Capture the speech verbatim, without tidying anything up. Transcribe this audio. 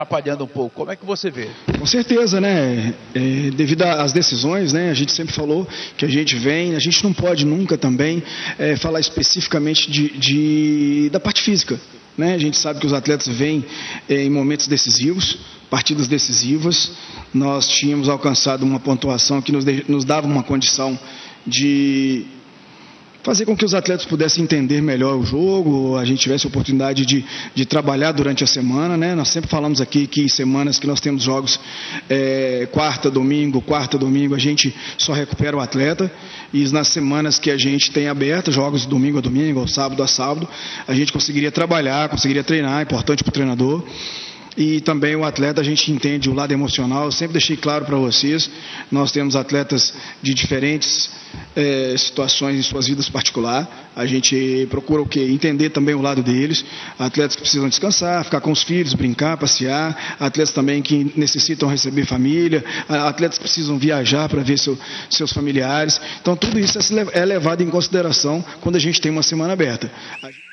atrapalhando um pouco. Como é que você vê? Com certeza, né? É, devido às decisões, né? A gente sempre falou que a gente vem, a gente não pode nunca também é, falar especificamente de, de, da parte física, né? A gente sabe que os atletas vêm é, em momentos decisivos, partidas decisivas. Nós tínhamos alcançado uma pontuação que nos, de, nos dava uma condição de fazer com que os atletas pudessem entender melhor o jogo, a gente tivesse a oportunidade de, de trabalhar durante a semana, né? Nós sempre falamos aqui que semanas que nós temos jogos é, quarta, domingo, quarta, domingo, a gente só recupera o atleta, e nas semanas que a gente tem aberta, jogos de domingo a domingo, ou sábado a sábado, a gente conseguiria trabalhar, conseguiria treinar, é importante para o treinador. E também o atleta, a gente entende o lado emocional. Eu sempre deixei claro para vocês, nós temos atletas de diferentes é, situações em suas vidas particulares. A gente procura o quê? Entender também o lado deles. Atletas que precisam descansar, ficar com os filhos, brincar, passear. Atletas também que necessitam receber família. Atletas que precisam viajar para ver seu, seus familiares. Então tudo isso é levado em consideração quando a gente tem uma semana aberta.